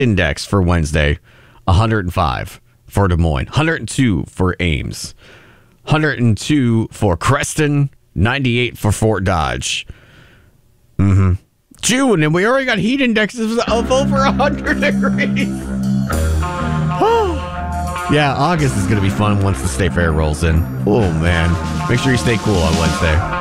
index for Wednesday, 105 for Des Moines, 102 for Ames, 102 for Creston, 98 for Fort Dodge. June, and we already got heat indexes of over 100 degrees. Yeah, August is going to be fun once the State Fair rolls in. Oh, man. Make sure you stay cool on Wednesday.